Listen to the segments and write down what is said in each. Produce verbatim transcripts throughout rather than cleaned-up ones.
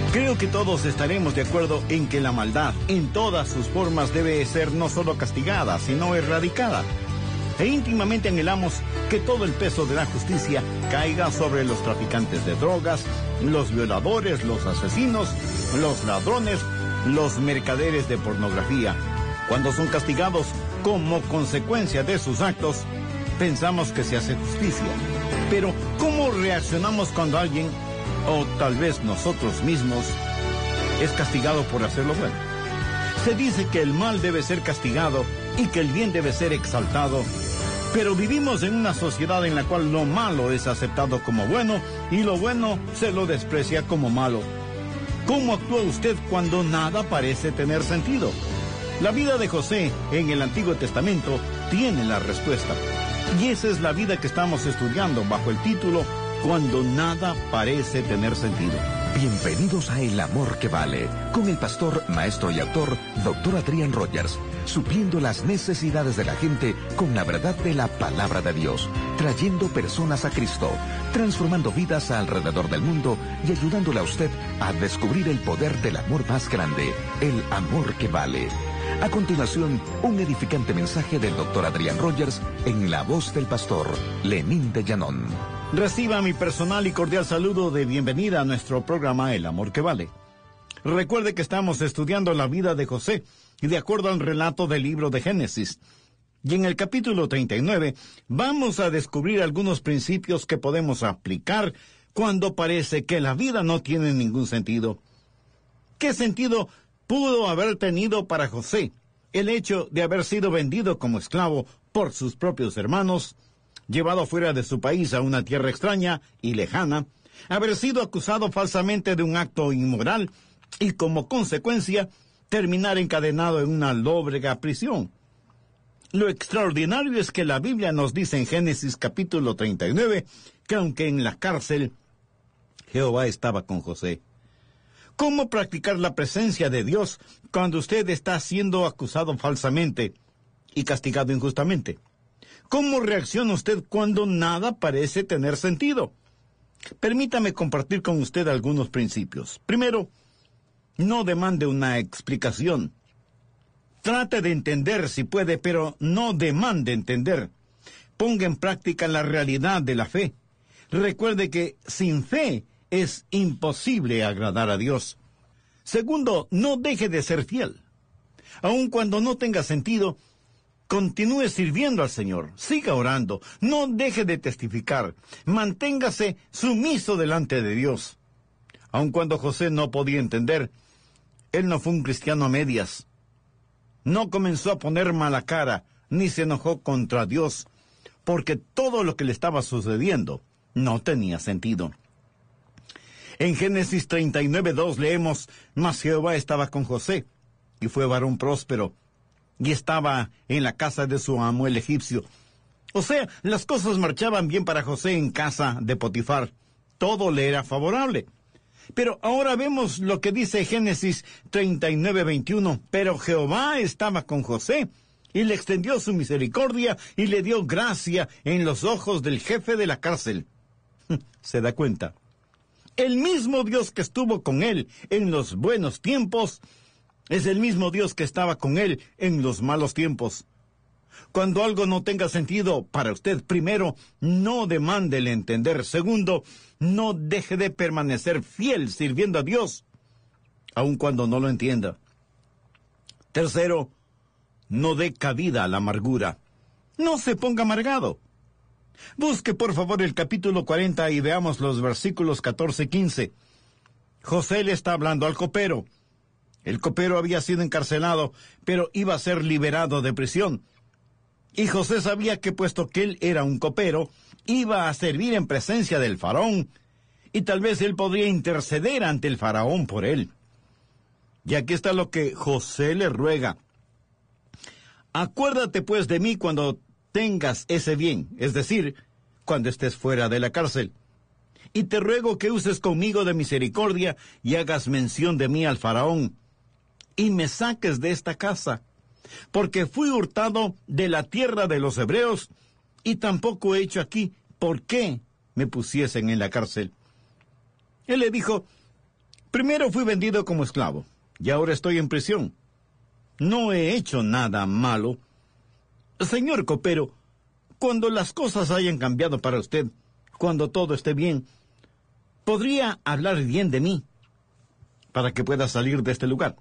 Creo que todos estaremos de acuerdo en que la maldad, en todas sus formas, debe ser no solo castigada, sino erradicada. E íntimamente anhelamos que todo el peso de la justicia caiga sobre los traficantes de drogas, los violadores, los asesinos, los ladrones, los mercaderes de pornografía. Cuando son castigados como consecuencia de sus actos, pensamos que se hace justicia. Pero, ¿cómo reaccionamos cuando alguien, o tal vez nosotros mismos, es castigado por hacer lo bueno? Se dice que el mal debe ser castigado y que el bien debe ser exaltado, pero vivimos en una sociedad en la cual lo malo es aceptado como bueno y lo bueno se lo desprecia como malo. ¿Cómo actúa usted cuando nada parece tener sentido? La vida de José en el Antiguo Testamento tiene la respuesta. Y esa es la vida que estamos estudiando bajo el título Cuando nada parece tener sentido. Bienvenidos a El Amor que Vale, con el pastor, maestro y autor, doctor Adrián Rogers, supliendo las necesidades de la gente con la verdad de la palabra de Dios, trayendo personas a Cristo, transformando vidas alrededor del mundo y ayudándole a usted a descubrir el poder del amor más grande, el amor que vale. A continuación, un edificante mensaje del doctor Adrián Rogers en la voz del pastor Lenín de Llanón. Reciba mi personal y cordial saludo de bienvenida a nuestro programa El Amor que Vale. Recuerde que estamos estudiando la vida de José y de acuerdo al relato del libro de Génesis. Y en el capítulo treinta y nueve vamos a descubrir algunos principios que podemos aplicar cuando parece que la vida no tiene ningún sentido. ¿Qué sentido pudo haber tenido para José el hecho de haber sido vendido como esclavo por sus propios hermanos, llevado fuera de su país a una tierra extraña y lejana, haber sido acusado falsamente de un acto inmoral y como consecuencia terminar encadenado en una lóbrega prisión? Lo extraordinario es que la Biblia nos dice en Génesis capítulo treinta y nueve que aunque en la cárcel, Jehová estaba con José. ¿Cómo practicar la presencia de Dios cuando usted está siendo acusado falsamente y castigado injustamente? ¿Cómo reacciona usted cuando nada parece tener sentido? Permítame compartir con usted algunos principios. Primero, no demande una explicación. Trate de entender si puede, pero no demande entender. Ponga en práctica la realidad de la fe. Recuerde que sin fe es imposible agradar a Dios. Segundo, no deje de ser fiel. Aun cuando no tenga sentido, continúe sirviendo al Señor. Siga orando. No deje de testificar. Manténgase sumiso delante de Dios. Aun cuando José no podía entender, él no fue un cristiano a medias. No comenzó a poner mala cara, ni se enojó contra Dios, porque todo lo que le estaba sucediendo no tenía sentido. En Génesis treinta y nueve, dos leemos, mas Jehová estaba con José, y fue varón próspero, y estaba en la casa de su amo el egipcio. O sea, las cosas marchaban bien para José en casa de Potifar. Todo le era favorable. Pero ahora vemos lo que dice Génesis treinta y nueve, veintiuno. Pero Jehová estaba con José, y le extendió su misericordia, y le dio gracia en los ojos del jefe de la cárcel. ¿Se da cuenta? El mismo Dios que estuvo con él en los buenos tiempos es el mismo Dios que estaba con él en los malos tiempos. Cuando algo no tenga sentido para usted, primero, no demande el entender. Segundo, no deje de permanecer fiel sirviendo a Dios, aun cuando no lo entienda. Tercero, no dé cabida a la amargura. No se ponga amargado. Busque por favor el capítulo cuarenta y veamos los versículos catorce y quince. José le está hablando al copero. El copero había sido encarcelado, pero iba a ser liberado de prisión. Y José sabía que puesto que él era un copero, iba a servir en presencia del faraón, y tal vez él podría interceder ante el faraón por él. Y aquí está lo que José le ruega. Acuérdate pues de mí cuando tengas ese bien, es decir, cuando estés fuera de la cárcel. Y te ruego que uses conmigo de misericordia y hagas mención de mí al faraón, y me saques de esta casa, porque fui hurtado de la tierra de los hebreos, y tampoco he hecho aquí por qué me pusiesen en la cárcel. Él le dijo, Primero fui vendido como esclavo, y ahora estoy en prisión. No he hecho nada malo. Señor copero, cuando las cosas hayan cambiado para usted, cuando todo esté bien, ¿podría hablar bien de mí para que pueda salir de este lugar?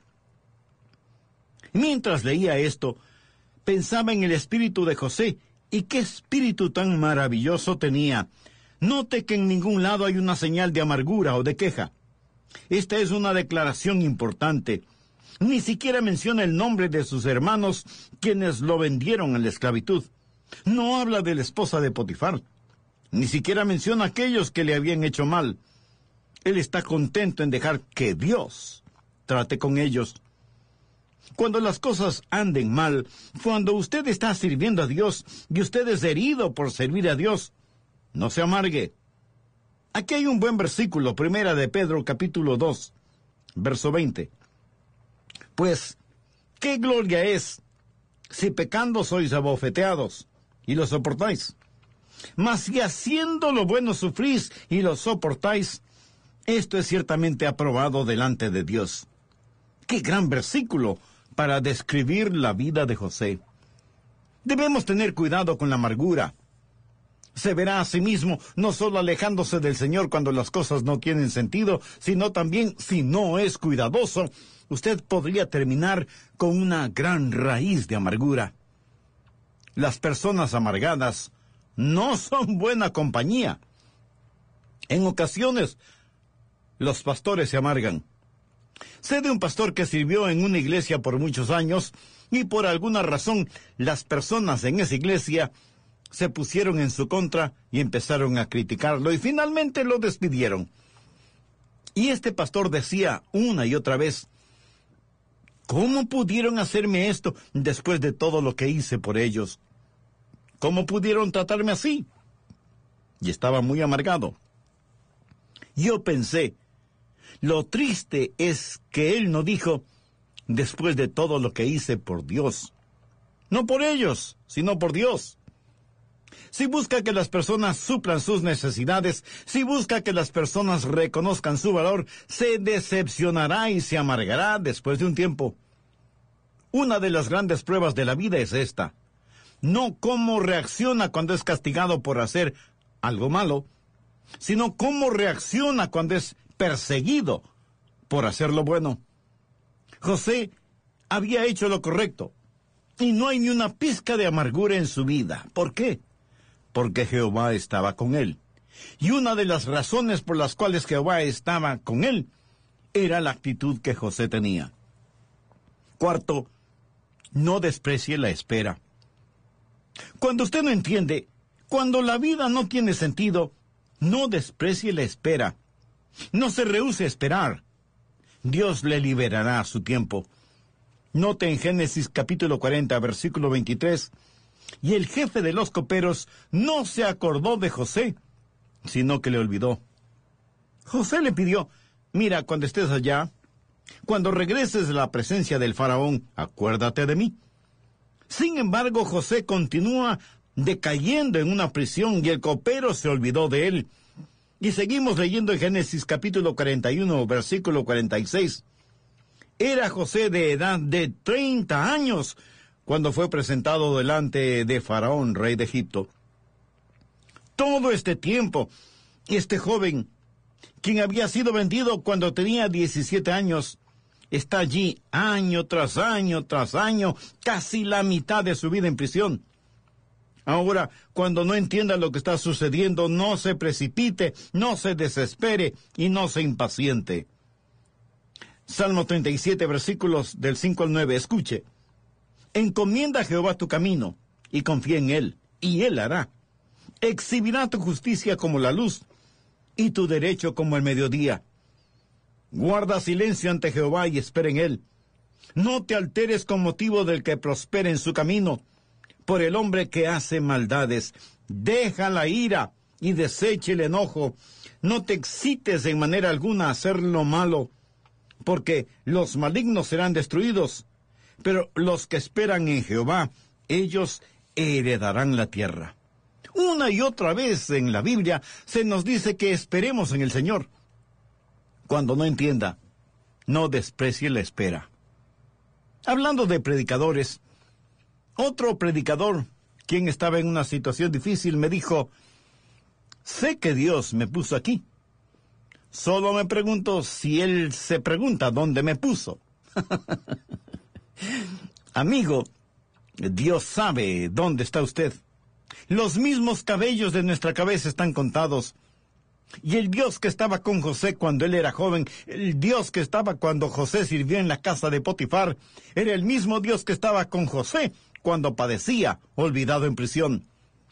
Mientras leía esto, pensaba en el espíritu de José, y qué espíritu tan maravilloso tenía. Note que en ningún lado hay una señal de amargura o de queja. Esta es una declaración importante. Ni siquiera menciona el nombre de sus hermanos, quienes lo vendieron a la esclavitud. No habla de la esposa de Potifar. Ni siquiera menciona a aquellos que le habían hecho mal. Él está contento en dejar que Dios trate con ellos. Cuando las cosas anden mal, cuando usted está sirviendo a Dios y usted es herido por servir a Dios, no se amargue. Aquí hay un buen versículo, Primera de Pedro, capítulo dos, verso veinte. Pues, ¿qué gloria es si pecando sois abofeteados y lo soportáis? Mas si haciendo lo bueno sufrís y lo soportáis, esto es ciertamente aprobado delante de Dios. ¡Qué gran versículo para describir la vida de José! Debemos tener cuidado con la amargura. Se verá a sí mismo no solo alejándose del Señor cuando las cosas no tienen sentido, sino también, si no es cuidadoso, usted podría terminar con una gran raíz de amargura. Las personas amargadas no son buena compañía. En ocasiones, los pastores se amargan. Sé de un pastor que sirvió en una iglesia por muchos años y por alguna razón las personas en esa iglesia se pusieron en su contra y empezaron a criticarlo y finalmente lo despidieron. Y este pastor decía una y otra vez, ¿cómo pudieron hacerme esto después de todo lo que hice por ellos? ¿Cómo pudieron tratarme así? Y estaba muy amargado. Yo pensé, lo triste es que él no dijo, después de todo lo que hice por Dios. No por ellos, sino por Dios. Si busca que las personas suplan sus necesidades, si busca que las personas reconozcan su valor, se decepcionará y se amargará después de un tiempo. Una de las grandes pruebas de la vida es esta. No cómo reacciona cuando es castigado por hacer algo malo, sino cómo reacciona cuando es perseguido por hacer lo bueno. José había hecho lo correcto, y no hay ni una pizca de amargura en su vida. ¿Por qué? Porque Jehová estaba con él. Y una de las razones por las cuales Jehová estaba con él era la actitud que José tenía. Cuarto, no desprecie la espera. Cuando usted no entiende, cuando la vida no tiene sentido, no desprecie la espera. No se rehúse a esperar. Dios le liberará a su tiempo. Note en Génesis capítulo cuarenta, versículo veintitrés, y el jefe de los coperos no se acordó de José, sino que le olvidó. José le pidió, mira, cuando estés allá, cuando regreses a la presencia del faraón, acuérdate de mí. Sin embargo, José continúa decayendo en una prisión y el copero se olvidó de él. Y seguimos leyendo en Génesis capítulo cuarenta y uno, versículo cuarenta y seis. Era José de edad de treinta años cuando fue presentado delante de Faraón, rey de Egipto. Todo este tiempo, este joven, quien había sido vendido cuando tenía diecisiete años, está allí año tras año tras año, casi la mitad de su vida en prisión. Ahora, cuando no entienda lo que está sucediendo, no se precipite, no se desespere y no se impaciente. Salmo treinta y siete, versículos del cinco al nueve, escuche. Encomienda a Jehová tu camino, y confía en él, y él hará. Exhibirá tu justicia como la luz, y tu derecho como el mediodía. Guarda silencio ante Jehová y espera en él. No te alteres con motivo del que prospere en su camino, por el hombre que hace maldades. Deja la ira y deseche el enojo. No te excites en manera alguna a hacer lo malo, porque los malignos serán destruidos, pero los que esperan en Jehová, ellos heredarán la tierra. Una y otra vez en la Biblia se nos dice que esperemos en el Señor. Cuando no entienda, no desprecie la espera. Hablando de predicadores, otro predicador, quien estaba en una situación difícil, me dijo: sé que Dios me puso aquí. Solo me pregunto si Él se pregunta dónde me puso. Amigo, Dios sabe dónde está usted. Los mismos cabellos de nuestra cabeza están contados. Y el Dios que estaba con José cuando él era joven, el Dios que estaba cuando José sirvió en la casa de Potifar, era el mismo Dios que estaba con José cuando padecía, olvidado en prisión.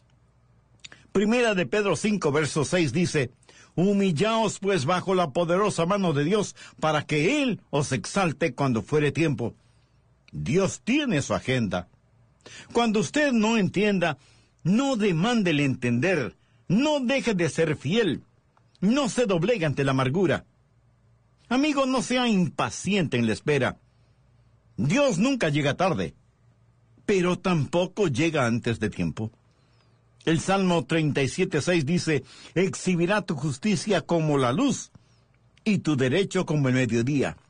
Primera de Pedro cinco, verso seis dice: humillaos pues bajo la poderosa mano de Dios, para que Él os exalte cuando fuere tiempo. Dios tiene su agenda. Cuando usted no entienda, no demande el entender, no deje de ser fiel, no se doblegue ante la amargura. Amigo, no sea impaciente en la espera. Dios nunca llega tarde, pero tampoco llega antes de tiempo. El Salmo treinta y siete, seis dice: exhibirá tu justicia como la luz y tu derecho como el mediodía.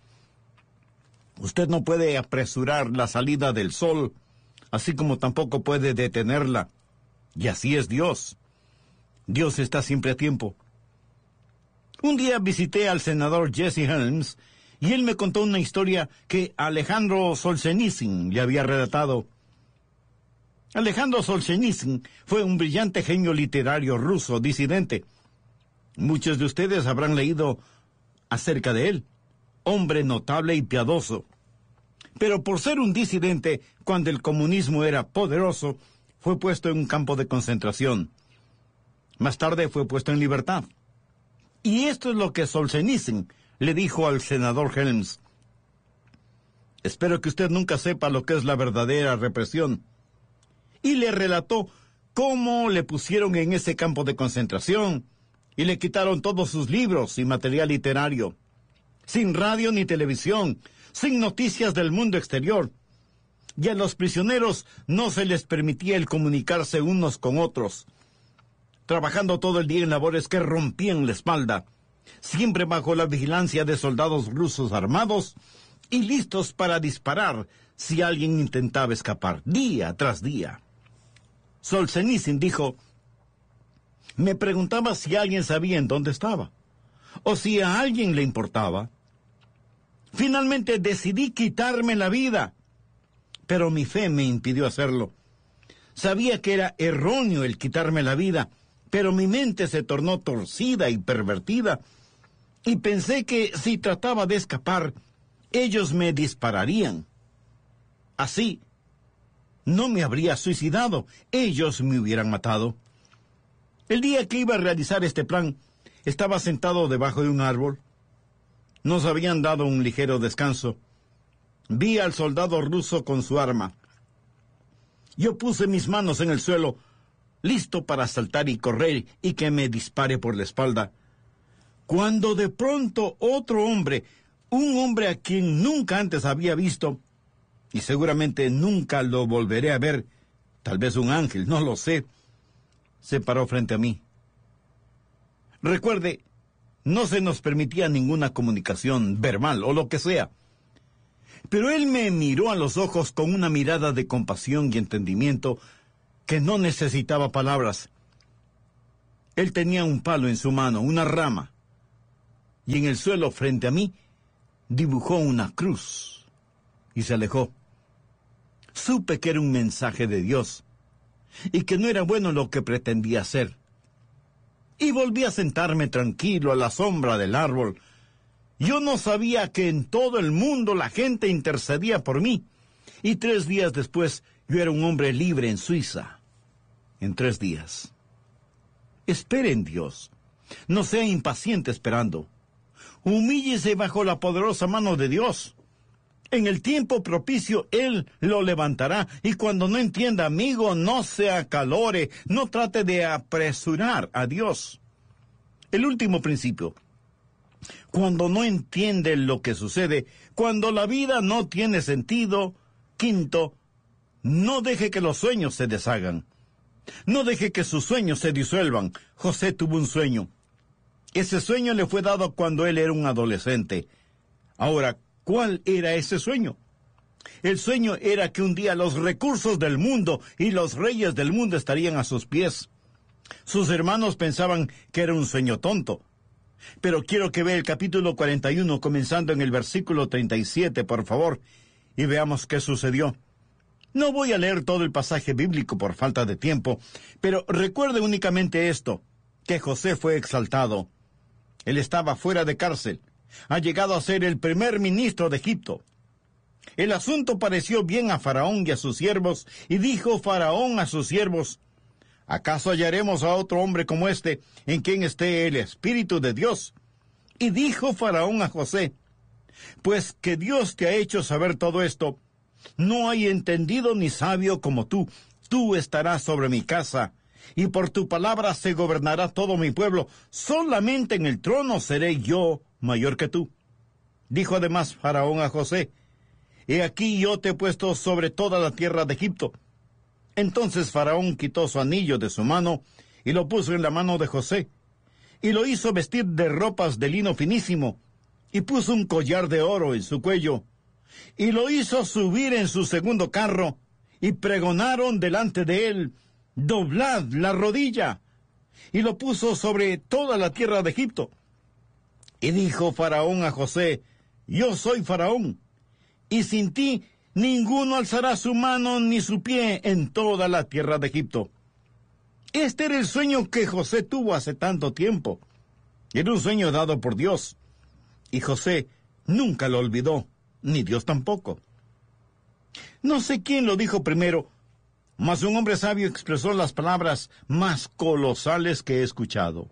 Usted no puede apresurar la salida del sol, así como tampoco puede detenerla. Y así es Dios. Dios está siempre a tiempo. Un día visité al senador Jesse Helms y él me contó una historia que Alejandro Solzhenitsyn le había relatado. Alejandro Solzhenitsyn fue un brillante genio literario ruso disidente. Muchos de ustedes habrán leído acerca de él. Hombre notable y piadoso. Pero por ser un disidente, cuando el comunismo era poderoso, fue puesto en un campo de concentración. Más tarde fue puesto en libertad. Y esto es lo que Solzhenitsyn le dijo al senador Helms: espero que usted nunca sepa lo que es la verdadera represión. Y le relató cómo le pusieron en ese campo de concentración y le quitaron todos sus libros y material literario, sin radio ni televisión, sin noticias del mundo exterior. Y a los prisioneros no se les permitía el comunicarse unos con otros, trabajando todo el día en labores que rompían la espalda, siempre bajo la vigilancia de soldados rusos armados y listos para disparar si alguien intentaba escapar, día tras día. Solzhenitsyn dijo: me preguntaba si alguien sabía en dónde estaba, o si a alguien le importaba. Finalmente decidí quitarme la vida, pero mi fe me impidió hacerlo. Sabía que era erróneo el quitarme la vida, pero mi mente se tornó torcida y pervertida, y pensé que si trataba de escapar, ellos me dispararían. Así, no me habría suicidado, ellos me hubieran matado. El día que iba a realizar este plan, estaba sentado debajo de un árbol. Nos habían dado un ligero descanso. Vi al soldado ruso con su arma. Yo puse mis manos en el suelo, listo para saltar y correr y que me dispare por la espalda, cuando de pronto otro hombre, un hombre a quien nunca antes había visto, y seguramente nunca lo volveré a ver, tal vez un ángel, no lo sé, se paró frente a mí. Recuerde, no se nos permitía ninguna comunicación verbal o lo que sea, pero él me miró a los ojos con una mirada de compasión y entendimiento que no necesitaba palabras. Él tenía un palo en su mano, una rama, y en el suelo frente a mí dibujó una cruz y se alejó. Supe que era un mensaje de Dios y que no era bueno lo que pretendía hacer. Y volví a sentarme tranquilo a la sombra del árbol. Yo no sabía que en todo el mundo la gente intercedía por mí, y tres días después yo era un hombre libre en Suiza. En tres días. Espere en Dios. No sea impaciente esperando. Humíllese bajo la poderosa mano de Dios. En el tiempo propicio Él lo levantará, y cuando no entienda, amigo, no se acalore, no trate de apresurar a Dios. El último principio: cuando no entiende lo que sucede, cuando la vida no tiene sentido. Quinto, no deje que los sueños se deshagan. No deje que sus sueños se disuelvan. José tuvo un sueño. Ese sueño le fue dado cuando él era un adolescente. Ahora, ¿cuál era ese sueño? El sueño era que un día los recursos del mundo y los reyes del mundo estarían a sus pies. Sus hermanos pensaban que era un sueño tonto. Pero quiero que vea el capítulo cuarenta y uno, comenzando en el versículo treinta y siete, por favor, y veamos qué sucedió. No voy a leer todo el pasaje bíblico por falta de tiempo, pero recuerde únicamente esto, que José fue exaltado. Él estaba fuera de cárcel. Ha llegado a ser el primer ministro de Egipto. El asunto pareció bien a Faraón y a sus siervos, y dijo Faraón a sus siervos: ¿acaso hallaremos a otro hombre como este, en quien esté el Espíritu de Dios? Y dijo Faraón a José: pues que Dios te ha hecho saber todo esto, no hay entendido ni sabio como tú. Tú estarás sobre mi casa, y por tu palabra se gobernará todo mi pueblo. Solamente en el trono seré yo mayor que tú. Dijo además Faraón a José: he aquí yo te he puesto sobre toda la tierra de Egipto. Entonces Faraón quitó su anillo de su mano y lo puso en la mano de José, y lo hizo vestir de ropas de lino finísimo, y puso un collar de oro en su cuello, y lo hizo subir en su segundo carro, y pregonaron delante de él: doblad la rodilla, y lo puso sobre toda la tierra de Egipto. Y dijo Faraón a José: yo soy Faraón, y sin ti ninguno alzará su mano ni su pie en toda la tierra de Egipto. Este era el sueño que José tuvo hace tanto tiempo. Era un sueño dado por Dios, y José nunca lo olvidó, ni Dios tampoco. No sé quién lo dijo primero, mas un hombre sabio expresó las palabras más colosales que he escuchado.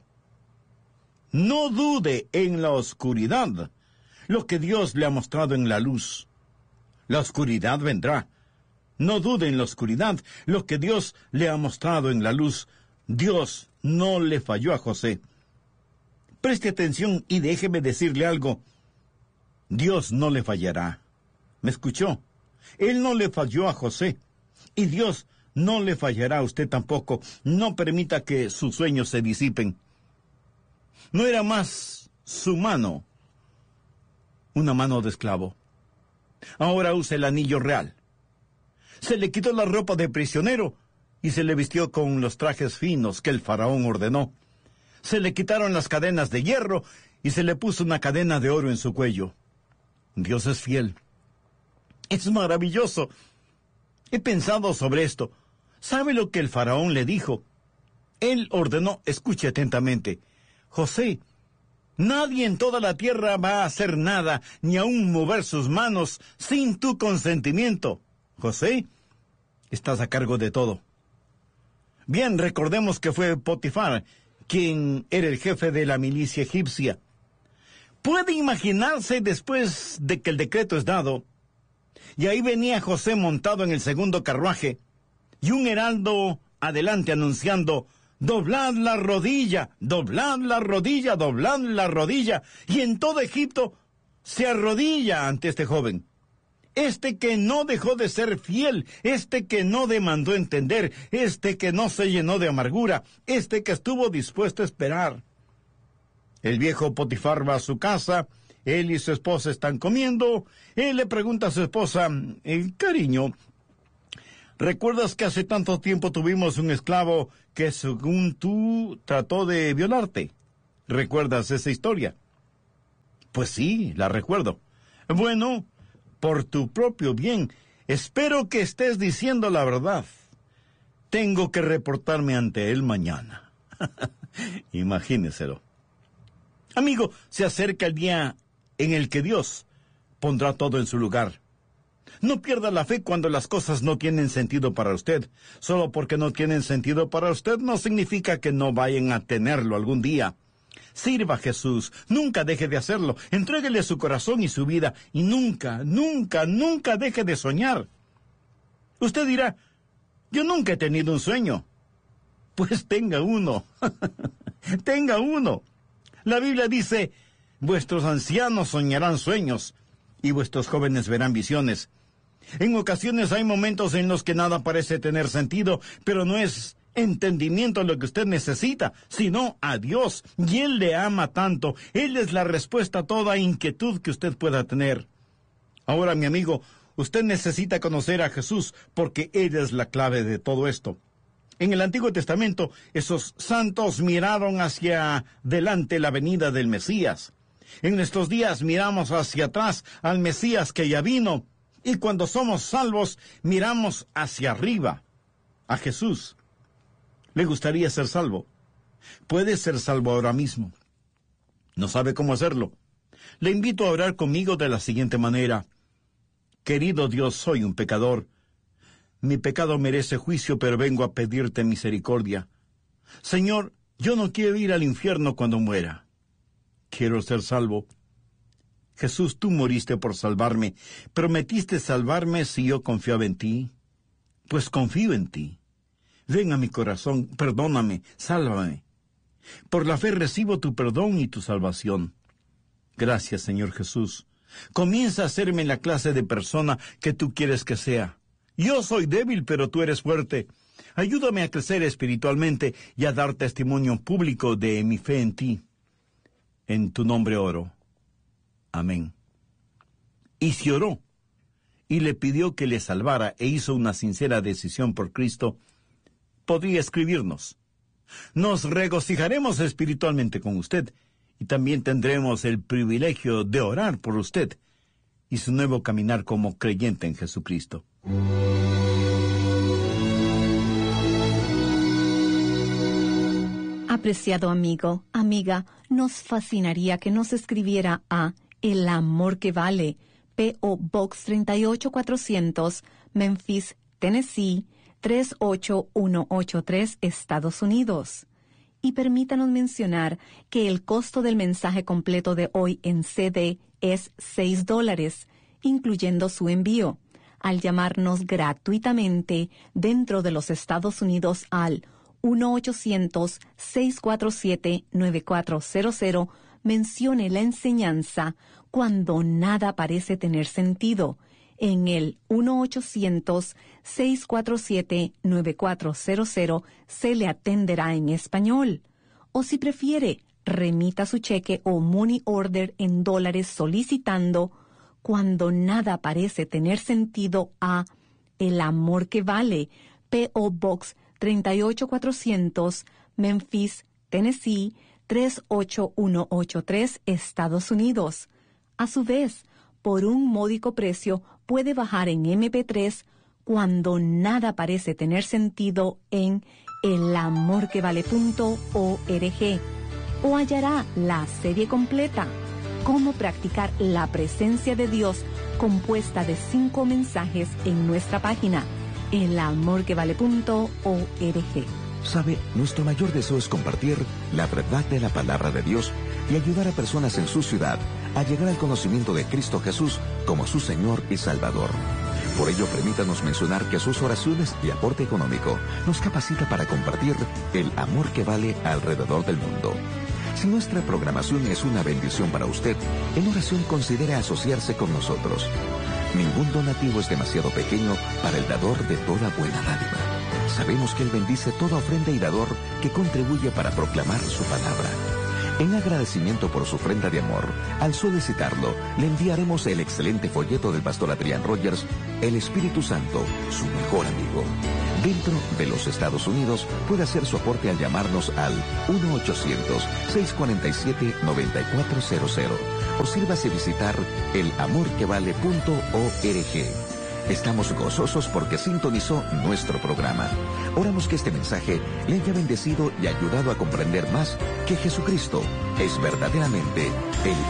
No dude en la oscuridad lo que Dios le ha mostrado en la luz. La oscuridad vendrá. No dude en la oscuridad lo que Dios le ha mostrado en la luz. Dios no le falló a José. Preste atención y déjeme decirle algo. Dios no le fallará. ¿Me escuchó? Él no le falló a José. Y Dios no le fallará a usted tampoco. No permita que sus sueños se disipen. No era más su mano, una mano de esclavo. Ahora usa el anillo real. Se le quitó la ropa de prisionero y se le vistió con los trajes finos que el faraón ordenó. Se le quitaron las cadenas de hierro y se le puso una cadena de oro en su cuello. Dios es fiel. Es maravilloso. He pensado sobre esto. ¿Sabe lo que el faraón le dijo? Él ordenó, escuche atentamente: José, nadie en toda la tierra va a hacer nada, ni aun mover sus manos, sin tu consentimiento. José, estás a cargo de todo. Bien, recordemos que fue Potifar quien era el jefe de la milicia egipcia. Puede imaginarse, después de que el decreto es dado, y ahí venía José montado en el segundo carruaje, y un heraldo adelante anunciando: doblad la rodilla, doblad la rodilla, doblad la rodilla. Y en todo Egipto se arrodilla ante este joven. Este que no dejó de ser fiel, este que no demandó entender, este que no se llenó de amargura, este que estuvo dispuesto a esperar. El viejo Potifar va a su casa, él y su esposa están comiendo, él le pregunta a su esposa: eh, cariño, ¿recuerdas que hace tanto tiempo tuvimos un esclavo que, según tú, trató de violarte? ¿Recuerdas esa historia? Pues sí, la recuerdo. Bueno, por tu propio bien, espero que estés diciendo la verdad. Tengo que reportarme ante él mañana. Imagíneselo. Amigo, se acerca el día en el que Dios pondrá todo en su lugar. No pierda la fe cuando las cosas no tienen sentido para usted. Solo porque no tienen sentido para usted no significa que no vayan a tenerlo algún día. Sirva a Jesús, nunca deje de hacerlo. Entréguele su corazón y su vida, y nunca, nunca, nunca deje de soñar. Usted dirá: yo nunca he tenido un sueño. Pues tenga uno. Tenga uno. La Biblia dice: vuestros ancianos soñarán sueños, y vuestros jóvenes verán visiones. En ocasiones hay momentos en los que nada parece tener sentido, pero no es entendimiento lo que usted necesita, sino a Dios. Y Él le ama tanto. Él es la respuesta a toda inquietud que usted pueda tener. Ahora, mi amigo, usted necesita conocer a Jesús porque Él es la clave de todo esto. En el Antiguo Testamento, esos santos miraron hacia delante la venida del Mesías. En estos días miramos hacia atrás al Mesías que ya vino. Y cuando somos salvos, miramos hacia arriba, a Jesús. ¿Le gustaría ser salvo? Puede ser salvo ahora mismo. ¿No sabe cómo hacerlo? Le invito a orar conmigo de la siguiente manera. Querido Dios, soy un pecador. Mi pecado merece juicio, pero vengo a pedirte misericordia. Señor, yo no quiero ir al infierno cuando muera. Quiero ser salvo. Jesús, tú moriste por salvarme. ¿Prometiste salvarme si yo confiaba en ti? Pues confío en ti. Ven a mi corazón, perdóname, sálvame. Por la fe recibo tu perdón y tu salvación. Gracias, Señor Jesús. Comienza a hacerme la clase de persona que tú quieres que sea. Yo soy débil, pero tú eres fuerte. Ayúdame a crecer espiritualmente y a dar testimonio público de mi fe en ti. En tu nombre oro. Amén. Y si oró y le pidió que le salvara e hizo una sincera decisión por Cristo, podría escribirnos. Nos regocijaremos espiritualmente con usted y también tendremos el privilegio de orar por usted y su nuevo caminar como creyente en Jesucristo. Apreciado amigo, amiga, nos fascinaría que nos escribiera a El Amor que Vale, P O Box treinta y ocho cuatrocientos, Memphis, Tennessee, tres ocho uno ocho tres, Estados Unidos. Y permítanos mencionar que el costo del mensaje completo de hoy en C D es seis dólares, incluyendo su envío. Al llamarnos gratuitamente dentro de los Estados Unidos al uno ochocientos, seis cuatro siete, nueve cuatro cero cero, mencione la enseñanza Cuando nada parece tener sentido en el uno ochocientos, seis cuatro siete, nueve cuatro cero cero se le atenderá en español. O si prefiere, remita su cheque o money order en dólares solicitando Cuando nada parece tener sentido a El Amor que Vale, P O Box treinta y ocho cuatrocientos, Memphis, Tennessee, tres ocho uno ocho tres, Estados Unidos. A su vez, por un módico precio, puede bajar en eme pe tres Cuando nada parece tener sentido en el amor que vale punto org o hallará la serie completa, Cómo practicar la presencia de Dios, compuesta de cinco mensajes en nuestra página, el amor que vale punto org. Sabe, nuestro mayor deseo es compartir la verdad de la palabra de Dios y ayudar a personas en su ciudad a llegar al conocimiento de Cristo Jesús como su Señor y Salvador. Por ello, permítanos mencionar que sus oraciones y aporte económico nos capacita para compartir el amor que vale alrededor del mundo. Si nuestra programación es una bendición para usted, en oración considere asociarse con nosotros. Ningún donativo es demasiado pequeño para el dador de toda buena dádiva. Sabemos que Él bendice toda ofrenda y dador que contribuye para proclamar su palabra. En agradecimiento por su ofrenda de amor, al solicitarlo, le enviaremos el excelente folleto del pastor Adrián Rogers, El Espíritu Santo, su mejor amigo. Dentro de los Estados Unidos, puede hacer su aporte al llamarnos al uno ochocientos, seis cuatro siete, nueve cuatro cero cero o sírvase visitar el amor que vale punto org. Estamos gozosos porque sintonizó nuestro programa. Oramos que este mensaje le haya bendecido y ayudado a comprender más que Jesucristo es verdaderamente el